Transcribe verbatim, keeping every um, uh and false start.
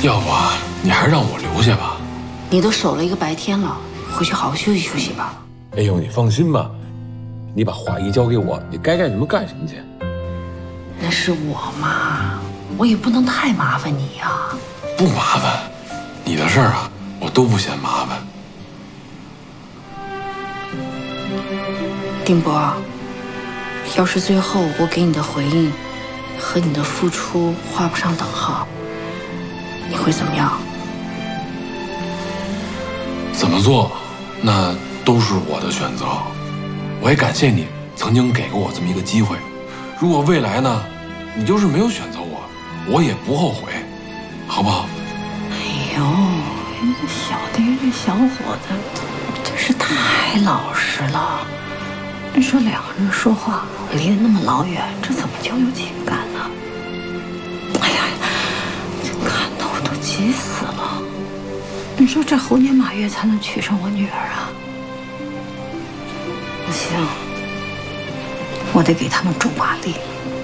要不你还是让我留下吧。 你都守了一个白天了，回去好好休息休息吧。 哎呦，你放心吧，你把华姨交给我，你该干什么干什么去。 那是我嘛，我也不能太麻烦你呀。 不麻烦，你的事儿啊，我都不嫌麻烦。 丁博，要是最后我给你的回应和你的付出画不上等号，你会怎么样？ 怎么做，那都是我的选择。我也感谢你曾经给过我这么一个机会。如果未来呢，你就是没有选择我，我也不后悔，好不好？ 哎呦，人这小丁这小伙子真是太老实了。你说两个人说话离得那么老远，这怎么就有情感呢？哎呀，这看得我都急死了。你说这猴年马月才能娶上我女儿啊？不行，我得给他们种把力。